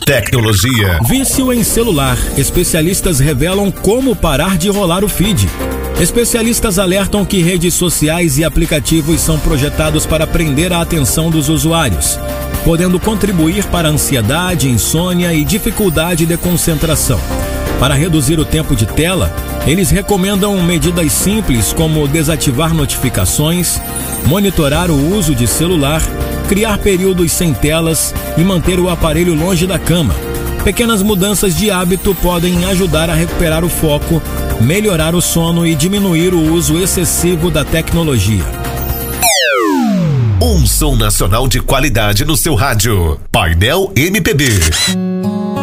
Tecnologia. Vício em celular. Especialistas revelam como parar de rolar o feed. Especialistas alertam que redes sociais e aplicativos são projetados para prender a atenção dos usuários, podendo contribuir para ansiedade, insônia e dificuldade de concentração. Para reduzir o tempo de tela, eles recomendam medidas simples como desativar notificações, monitorar o uso de celular, criar períodos sem telas e manter o aparelho longe da cama. Pequenas mudanças de hábito podem ajudar a recuperar o foco, melhorar o sono e diminuir o uso excessivo da tecnologia. Um som nacional de qualidade no seu rádio. Painel MPB.